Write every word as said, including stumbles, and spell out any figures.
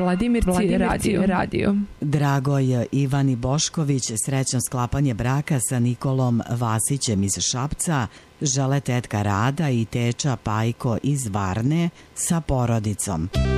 Vladimirci radio. radio. Dragoj Ivani Bošković srećno sklapanje braka sa Nikolom Vasićem iz Šapca žele tetka Rada i teča Pajko iz Varne sa porodicom.